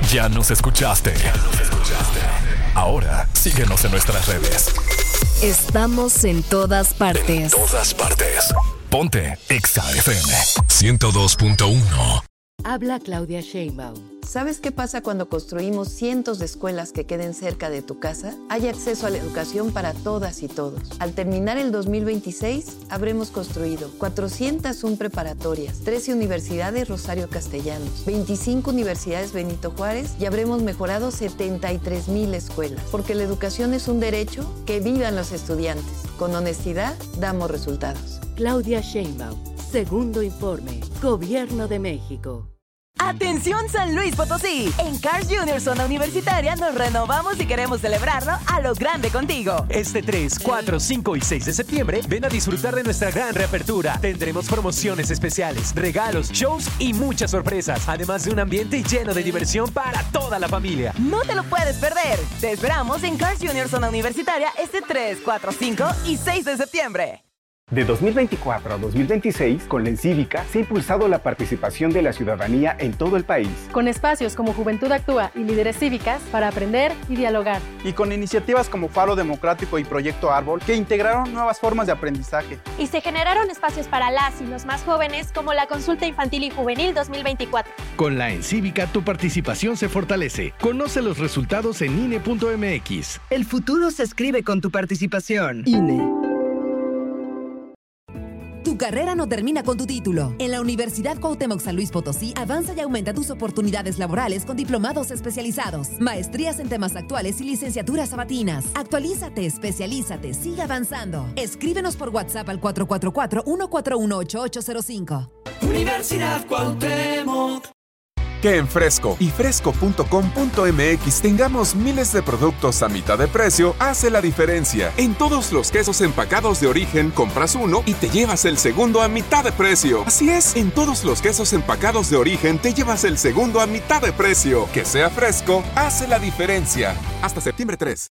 Ya nos escuchaste. Ahora síguenos en nuestras redes. Estamos en todas partes. Ponte Exa FM 102.1. Habla Claudia Sheinbaum. ¿Sabes qué pasa cuando construimos cientos de escuelas que queden cerca de tu casa? Hay acceso a la educación para todas y todos. Al terminar el 2026, habremos construido 401 preparatorias, 13 universidades Rosario Castellanos, 25 universidades Benito Juárez y habremos mejorado 73,000 escuelas. Porque la educación es un derecho, que vivan los estudiantes. Con honestidad, damos resultados. Claudia Sheinbaum. Segundo informe. Gobierno de México. ¡Atención San Luis Potosí! En Cars Junior Zona Universitaria nos renovamos y queremos celebrarlo a lo grande contigo. Este 3, 4, 5 y 6 de septiembre, ven a disfrutar de nuestra gran reapertura. Tendremos promociones especiales, regalos, shows y muchas sorpresas, además de un ambiente lleno de diversión para toda la familia. No te lo puedes perder. Te esperamos en Cars Junior Zona Universitaria este 3, 4, 5 y 6 de septiembre. De 2024 a 2026, con la Encívica, se ha impulsado la participación de la ciudadanía en todo el país. Con espacios como Juventud Actúa y Líderes Cívicas para aprender y dialogar. Y con iniciativas como Faro Democrático y Proyecto Árbol, que integraron nuevas formas de aprendizaje. Y se generaron espacios para las y los más jóvenes, como la Consulta Infantil y Juvenil 2024. Con la Encívica, tu participación se fortalece. Conoce los resultados en INE.mx. El futuro se escribe con tu participación. INE. Tu carrera no termina con tu título. En la Universidad Cuauhtémoc San Luis Potosí, avanza y aumenta tus oportunidades laborales con diplomados especializados, maestrías en temas actuales y licenciaturas sabatinas. Actualízate, especialízate, sigue avanzando. Escríbenos por WhatsApp al 444-141-8805. Universidad Cuauhtémoc. Que en Fresco y fresco.com.mx tengamos miles de productos a mitad de precio hace la diferencia. En todos los quesos empacados de origen, compras uno y te llevas el segundo a mitad de precio. Así es, en todos los quesos empacados de origen te llevas el segundo a mitad de precio. Que sea Fresco hace la diferencia. Hasta septiembre 3.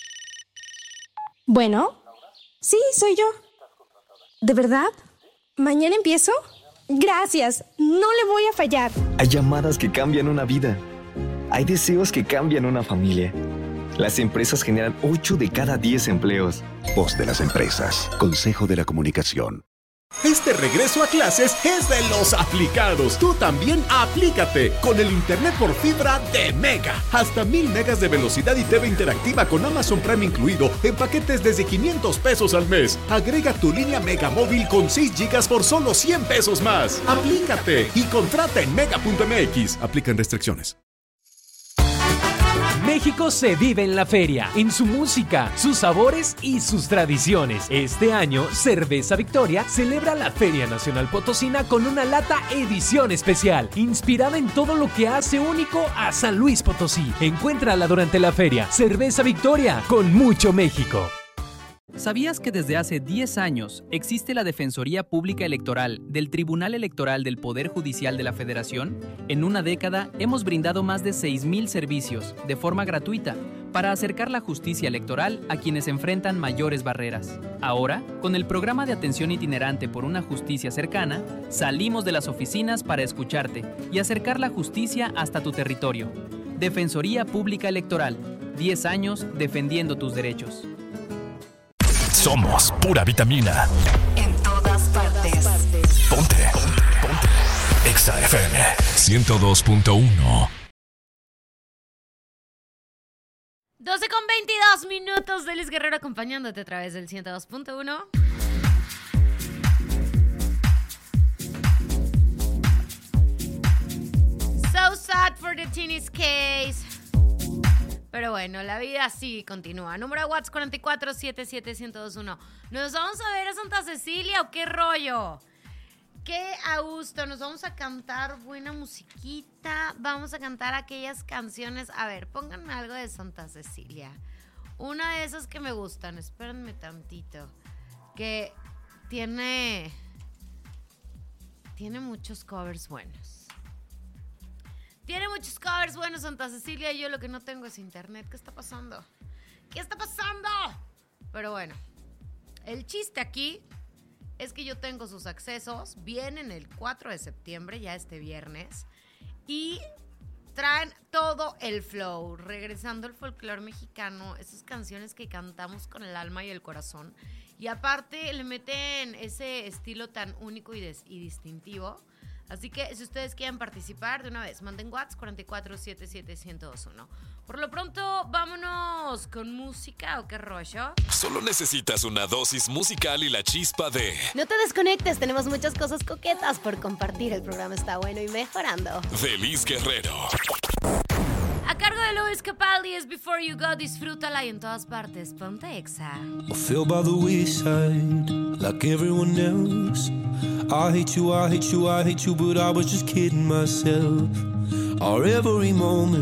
Bueno, sí, soy yo. ¿De verdad? ¿Mañana empiezo? Gracias, no le voy a fallar. Hay llamadas que cambian una vida. Hay deseos que cambian una familia. Las empresas generan 8 de cada 10 empleos. Voz de las empresas. Consejo de la Comunicación. Este regreso a clases es de los aplicados. Tú también aplícate con el internet por fibra de Mega. Hasta 1000 megas de velocidad y TV interactiva con Amazon Prime incluido en paquetes desde 500 pesos al mes. Agrega tu línea Mega móvil con 6 gigas por solo 100 pesos más. Aplícate y contrata en mega.mx. Aplican restricciones. México se vive en la feria, en su música, sus sabores y sus tradiciones. Este año, Cerveza Victoria celebra la Feria Nacional Potosina con una lata edición especial, inspirada en todo lo que hace único a San Luis Potosí. Encuéntrala durante la feria. Cerveza Victoria, con mucho México. ¿Sabías que desde hace 10 años existe la Defensoría Pública Electoral del Tribunal Electoral del Poder Judicial de la Federación? En una década hemos brindado más de 6,000 servicios de forma gratuita para acercar la justicia electoral a quienes enfrentan mayores barreras. Ahora, con el programa de atención itinerante por una justicia cercana, salimos de las oficinas para escucharte y acercar la justicia hasta tu territorio. Defensoría Pública Electoral, 10 años defendiendo tus derechos. Somos pura vitamina. En todas partes. Ponte Exa FM 102.1. 12:22 Delis Guerrero acompañándote a través del 102.1. So sad for the teenage case. Pero bueno, la vida sí continúa. Número de WhatsApp 44771021. ¿Nos vamos a ver a Santa Cecilia o qué rollo? Qué a gusto. Nos vamos a cantar buena musiquita. Vamos a cantar aquellas canciones. A ver, pónganme algo de Santa Cecilia. Una de esas que me gustan. Espérenme tantito. Que tiene muchos covers buenos. Tiene muchos covers buenos Santa Cecilia y yo lo que no tengo es internet. ¿Qué está pasando? ¿Qué está pasando? Pero bueno, el chiste aquí es que yo tengo sus accesos. Vienen el 4 de septiembre, ya este viernes. Y traen todo el flow, regresando al folclore mexicano, esas canciones que cantamos con el alma y el corazón, y aparte le meten ese estilo tan único y distintivo. Así que si ustedes quieren participar, de una vez, manden WhatsApp 4477-1021. Por lo pronto, vámonos con música, ¿o qué rollo? Solo necesitas una dosis musical y la chispa de... No te desconectes, tenemos muchas cosas coquetas por compartir. El programa está bueno y mejorando. Feliz Guerrero. A cargo de Luis Capaldi es Before You Go, disfrútala y en todas partes, ponte Exa. I feel by the wayside, like everyone else. I hate you, I hate you, I hate you, but I was just kidding myself. Our every moment